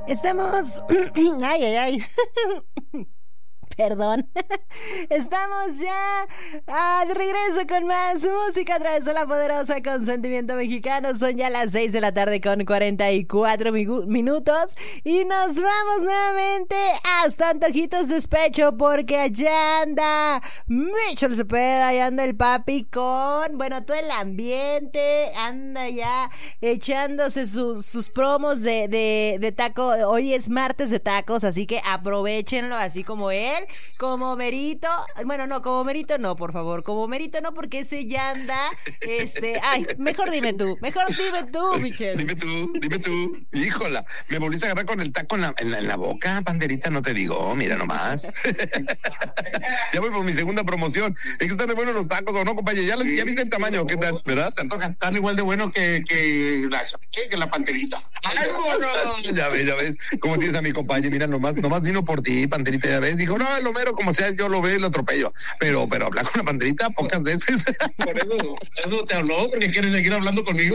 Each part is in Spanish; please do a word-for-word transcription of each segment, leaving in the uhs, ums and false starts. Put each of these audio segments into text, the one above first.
Estamos... ay, ay, ay. Perdón. Estamos ya ah, de regreso con más música a través de la poderosa Consentimiento Mexicano. Son ya las seis de la tarde con cuarenta y cuatro migu- minutos y nos vamos nuevamente hasta Antojitos Despecho porque allá anda Michel Cepeda, allá anda el papi con, bueno, todo el ambiente, anda ya echándose sus, sus promos de, de, de taco. Hoy es martes de tacos, así que aprovechenlo así como él. Como Merito, bueno, no, como Merito no, por favor, como Merito no, porque ese ya anda, este, ay, mejor dime tú, mejor dime tú, Michelle. Dime tú, dime tú, híjola, me volviste a agarrar con el taco en la, en la, en la boca, Panderita, no te digo, mira nomás. Ya voy por mi segunda promoción, es que están de buenos los tacos, ¿o no, compañero? Ya, ya viste el tamaño, ¿qué tal? ¿Verdad? Se antojan, están igual de buenos que, que, la, que, que la Panderita. Ay, bueno. Ya ves, ya ves, cómo tienes a mi compañero, mira nomás, nomás vino por ti, Panderita, ya ves, dijo, no, el Homero, como sea, yo lo veo y lo atropello. Pero, pero hablar con la Panderita pocas veces. Por eso, eso te habló, porque quieres seguir hablando conmigo.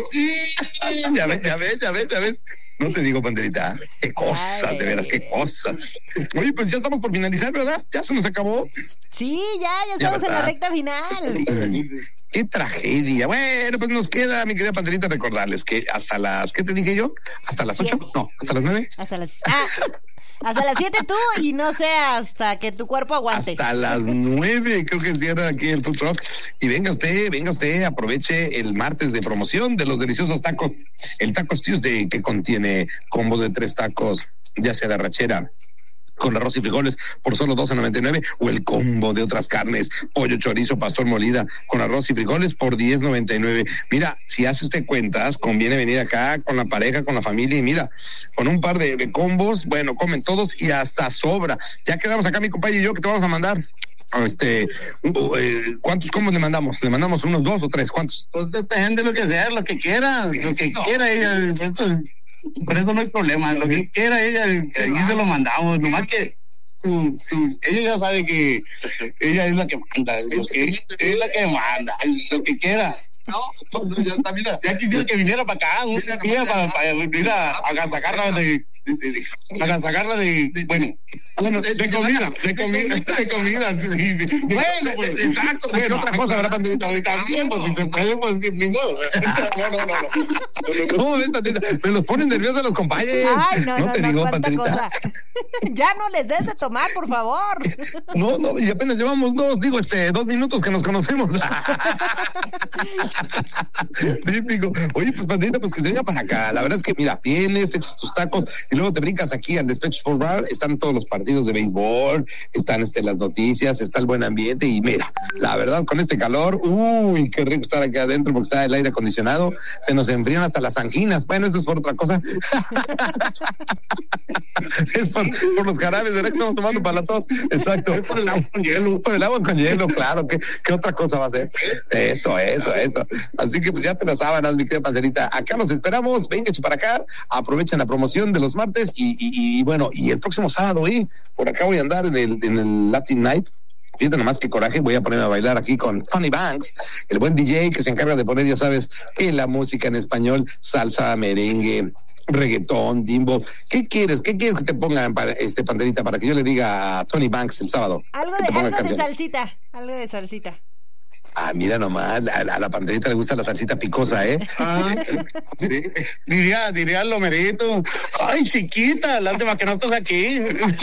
Ya ves, ya ves, ya ves, ya ves. No te digo, Panderita, qué cosas, de veras, qué cosas. Oye, pues ya estamos por finalizar, ¿verdad? Ya se nos acabó. Sí, ya, ya estamos ya, en la recta final. Qué tragedia. Bueno, pues nos queda, mi querida Panderita, recordarles que hasta las, ¿qué te dije yo? ¿Hasta las ocho? No, ¿hasta las nueve? Hasta las... Ah. Hasta las siete tú y no sé hasta que tu cuerpo aguante. Hasta las nueve creo que cierra aquí el food truck. Y venga usted, venga usted, aproveche el martes de promoción de los deliciosos tacos. El Tacos Tuesday, que contiene combo de tres tacos, ya sea de arrachera, con arroz y frijoles por solo doce noventa y nueve, o el combo de otras carnes, pollo, chorizo, pastor molida con arroz y frijoles por diez noventa y nueve. Mira, si hace usted cuentas, conviene venir acá con la pareja, con la familia, y mira, con un par de, de combos, bueno, comen todos y hasta sobra. Ya quedamos acá mi compañero y yo que te vamos a mandar. Este, uh, eh, ¿cuántos combos le mandamos? ¿Le mandamos unos dos o tres? ¿Cuántos? Pues depende de lo que sea, lo que quiera, lo que quiera ella. Esto, por eso no hay problema, lo que quiera ella, ahí se lo mandamos, nomás que su, su, ella ya sabe que ella es la que manda, lo que, es la que manda, lo que quiera. No, no, ya está, mira, ya quisiera que viniera para acá un día para, para venir a, a agasajarla de, de, de, de agasajarla de, de, bueno, bueno, de, de comida, de comida, de comida, sí, sí. Bueno, pues, exacto, bueno, otra cosa, ¿verdad, Pandita? También, pues, si se puede, pues, ni modo. No, no, no, no. ¿Cómo ves, Pandita? Me los ponen nerviosos los compañeros. Ay, no, no, no te no, digo, Pandita. Cosa. Ya no les des de tomar, por favor. No, no, y apenas llevamos dos, digo, este, dos minutos que nos conocemos. Típico. Oye, pues, Pandita, pues que se venga para acá. La verdad es que, mira, vienes, te echas tus tacos y luego te brincas aquí al Despecho Sports Bar. Están todos los partidos de béisbol, están este, las noticias, está el buen ambiente y mira, la verdad, con este calor, uy, qué rico estar aquí adentro porque está el aire acondicionado, se nos enfrían hasta las anginas. Bueno, eso es por otra cosa. Es por, por los jarabes, ¿verdad? Que estamos tomando para la tos. Exacto. Por el agua con hielo. Por el agua con hielo, claro. ¿Qué, qué otra cosa va a ser? Eso, eso, eso. Así que pues ya te las sábanas, mi querida Panderita. Acá nos esperamos. Vénganse para acá. Aprovechen la promoción de los martes y, y, y bueno, y el próximo sábado, ¿eh? Por acá voy a andar en el, en el Latin Night. Fíjate nomás qué coraje, voy a ponerme a bailar aquí con Tony Banks, el buen D J que se encarga de poner, ya sabes, que la música en español, salsa, merengue, reggaetón, dimbo. ¿Qué quieres? ¿Qué quieres que te pongan, para, este, Panderita, para que yo le diga a Tony Banks el sábado? Algo de, algo de salsita, algo de salsita. Ah, mira nomás, a, a la Panderita le gusta la salsita picosa, ¿eh? Ah, sí. Diría, diría el Homerito, ay, chiquita, lástima que no estás aquí.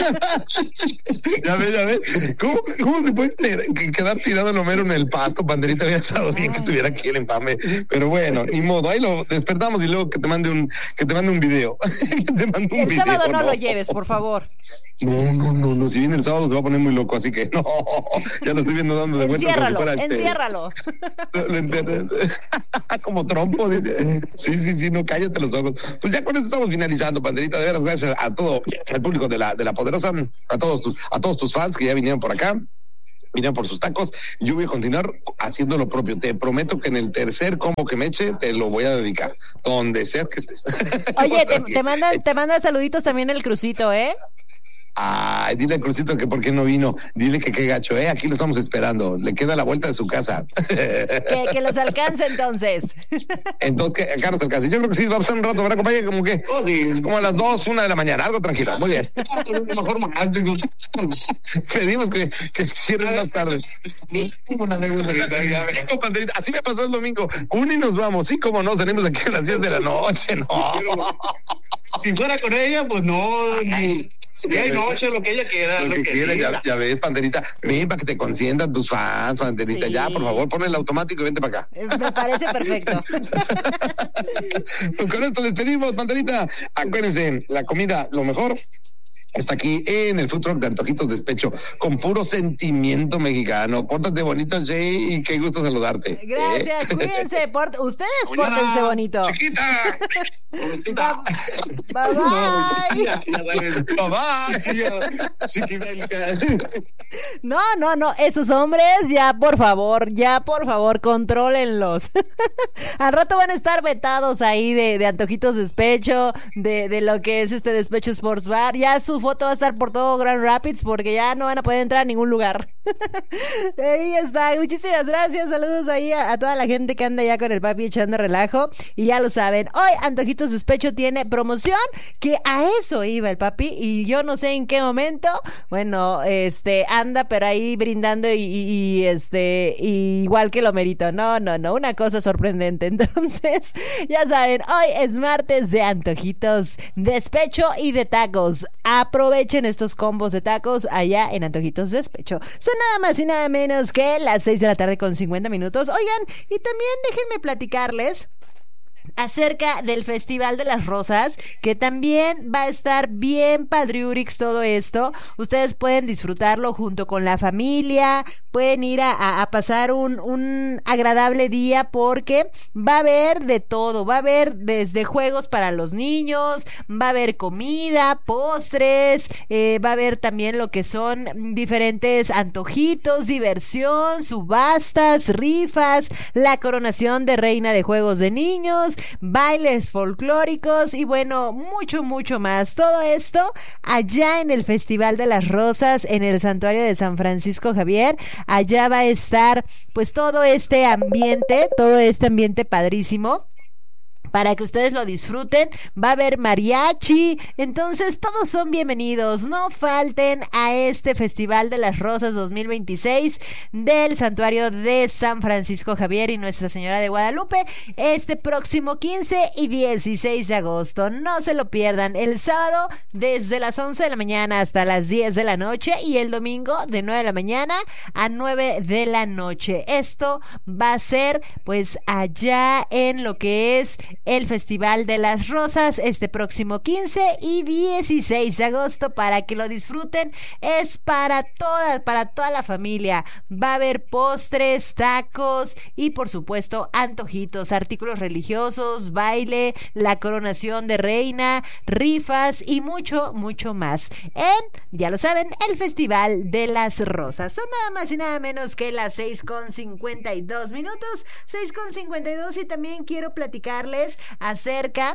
Ya ves, ya ves. ¿Cómo, cómo se puede quedar tirado el Homero en el pasto? Panderita, había estado bien que estuviera aquí el empame. Pero bueno, ni modo, ahí lo despertamos y luego que te mande un, que te mande un video. Te mande un el video, sábado no, no lo lleves, por favor. No, no, no, no, si viene el sábado se va a poner muy loco, así que no, ya lo estoy viendo dando de vuelta. Enciérralo, como si fuera, enciérralo. Este, como trompo, dice. Sí, sí, sí, no, cállate los ojos. Pues ya con eso estamos finalizando, Panderita, de veras, gracias a todo el público de la, de la Poderosa, a todos tus, a todos tus fans que ya vinieron por acá. Miren por sus tacos, yo voy a continuar haciendo lo propio. Te prometo que en el tercer combo que me eche, te lo voy a dedicar, donde sea que estés. Oye, te, te mandan, te mandan saluditos también el Crucito, ¿eh? Ay, dile al Crucito que por qué no vino. Dile que qué gacho, ¿eh? Aquí lo estamos esperando. Le queda la vuelta de su casa. Que, que los alcance entonces. Entonces, que acá nos alcance. Yo creo que sí, va a pasar un rato, ¿verdad, compañero? Como que, Oh, sí. como a las dos, una de la mañana. Algo tranquilo. Muy bien. Mejor más. digo, Pedimos que, que cierren más tarde. Una anécdota que está ya. Cinco, Panterita. Así me pasó el domingo. Uno y nos vamos. Sí, como no, salimos de aquí a las diez de la noche. No. Si fuera con ella, pues no. Ni, día y noche, lo que ella quiera. Lo Lo que que quieras, ya, diga. ya ves, Panterita. Ven para que te consientan tus fans, Panterita. Sí. Ya, por favor, pon el automático y vente para acá. Eh, Me parece perfecto. Pues con esto despedimos, Panterita. Acuérdense, la comida, lo mejor, está aquí en el Food Truck de Antojitos Despecho, con puro sentimiento mexicano. Pórtate bonito, Jay, y qué gusto saludarte. Gracias, ¿Eh? cuídense. Port- ustedes Mañana, pórtense bonito. Chiquita. Pobrecita. Bye bye. Ya, ya sabes. Bye bye. Chiquilla, chiquibélica. No, no, no, esos hombres ya por favor, ya por favor, contrólenlos. Al rato van a estar vetados ahí de, de Antojitos Despecho, de, de lo que es este Despecho Sports Bar. Ya su foto va a estar por todo Grand Rapids porque ya no van a poder entrar a ningún lugar. Ahí está, muchísimas gracias, saludos ahí a, a toda la gente que anda ya con el papi echando relajo. Y ya lo saben, hoy Antojitos Despecho tiene promoción, que a eso iba el papi y yo no sé en qué momento, bueno, este, anda pero ahí brindando y, y, y, este, y igual que lo merito, no, no, no, una cosa sorprendente. Entonces, ya saben, hoy es martes de Antojitos Despecho y de tacos. Aprovechen estos combos de tacos allá en Antojitos Despecho. Son nada más y nada menos que las seis de la tarde con cincuenta minutos. Oigan, y también déjenme platicarles acerca del Festival de las Rosas, que también va a estar bien padriurix todo esto. Ustedes pueden disfrutarlo junto con la familia, pueden ir a, a, a pasar un, un agradable día porque va a haber de todo, va a haber desde juegos para los niños, va a haber comida, postres, eh, va a haber también lo que son diferentes antojitos, diversión, subastas, rifas, la coronación de reina de juegos de niños, bailes folclóricos y bueno, mucho, mucho más. Todo esto allá en el Festival de las Rosas, en el Santuario de San Francisco Javier. Allá va a estar pues todo este ambiente, todo este ambiente padrísimo, para que ustedes lo disfruten. Va a haber mariachi, entonces todos son bienvenidos. No falten a este Festival de las Rosas dos mil veintiséis del Santuario de San Francisco Javier y Nuestra Señora de Guadalupe, este próximo quince y dieciséis de agosto. No se lo pierdan, el sábado desde las once de la mañana hasta las diez de la noche y el domingo de nueve de la mañana a nueve de la noche. Esto va a ser pues allá en lo que es el Festival de las Rosas este próximo quince y dieciséis de agosto, para que lo disfruten. Es para toda, para toda la familia. Va a haber postres, tacos y por supuesto antojitos, artículos religiosos, baile, la coronación de reina, rifas y mucho, mucho más en, ya lo saben, el Festival de las Rosas. Son nada más y nada menos que las seis con cincuenta y dos minutos, seis con cincuenta y dos, y también quiero platicarles acerca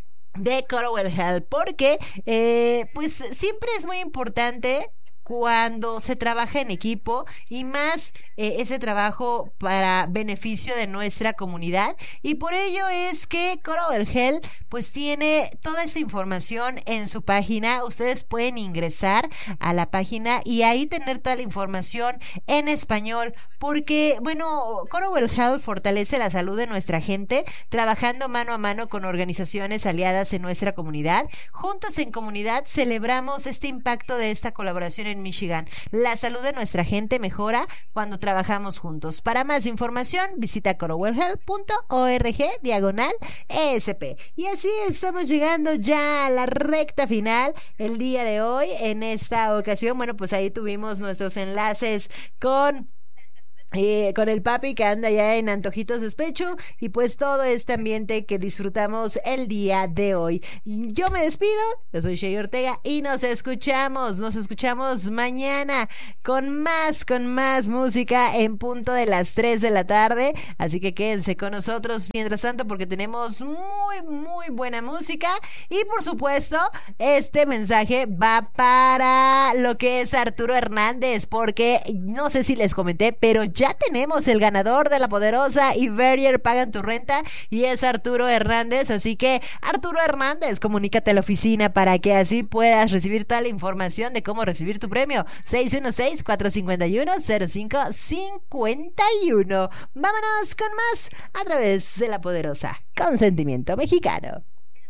de Corowell Health, porque eh, pues siempre es muy importante cuando se trabaja en equipo y más eh, ese trabajo para beneficio de nuestra comunidad, y por ello es que Corowell Health pues tiene toda esta información en su página. Ustedes pueden ingresar a la página y ahí tener toda la información en español, porque bueno, Corowell Health fortalece la salud de nuestra gente trabajando mano a mano con organizaciones aliadas en nuestra comunidad. Juntos en comunidad celebramos este impacto de esta colaboración en Michigan. La salud de nuestra gente mejora cuando trabajamos juntos. Para más información visita corowell health punto org diagonal E S P. Y así estamos llegando ya a la recta final el día de hoy. En esta ocasión, bueno, pues ahí tuvimos nuestros enlaces con Eh, con el papi que anda ya en Antojitos Despecho y pues todo este ambiente que disfrutamos el día de hoy. Yo me despido, yo soy Shey Ortega y nos escuchamos, nos escuchamos mañana con más, con más música en punto de las tres de la tarde, así que quédense con nosotros mientras tanto porque tenemos muy, muy buena música y por supuesto este mensaje va para lo que es Arturo Hernández porque no sé si les comenté, pero ya tenemos el ganador de La Poderosa y Verrier Pagan tu Renta y es Arturo Hernández, así que Arturo Hernández, comunícate a la oficina para que así puedas recibir toda la información de cómo recibir tu premio. seis uno seis, cuatro cinco uno, cero cinco cinco uno. Vámonos con más a través de La Poderosa, Consentimiento Mexicano.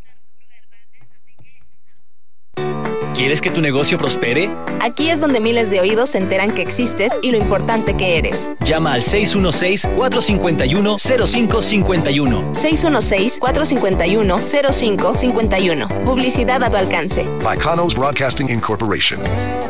¿Quieres que tu negocio prospere? Aquí es donde miles de oídos se enteran que existes y lo importante que eres. Llama al seis uno seis, cuatro cinco uno, cero cinco cinco uno. seis uno seis, cuatro cinco uno, cero cinco cinco uno. Publicidad a tu alcance. By Conos Broadcasting Incorporation.